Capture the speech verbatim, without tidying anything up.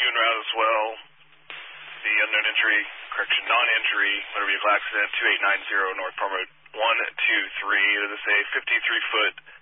you en route as well. The unknown injury, correction, non-injury, motor vehicle accident, two eight nine zero North Palm Road one two three. It is a fifty-three foot